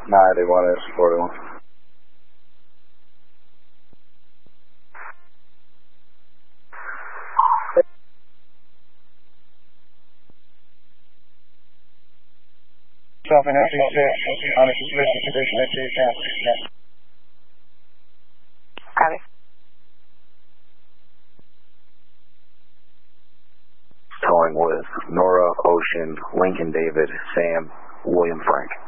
981 is 41. Self in FC6 on a suspicious condition at your account. Copy. Towing with Nora, Ocean, Lincoln, David, Sam, William Frank.